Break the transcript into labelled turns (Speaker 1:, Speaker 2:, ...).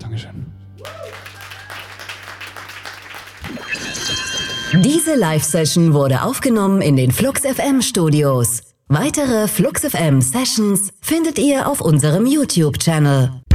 Speaker 1: Dankeschön.
Speaker 2: Diese Live-Session wurde aufgenommen in den Flux FM Studios. Weitere Flux FM Sessions findet ihr auf unserem YouTube-Channel.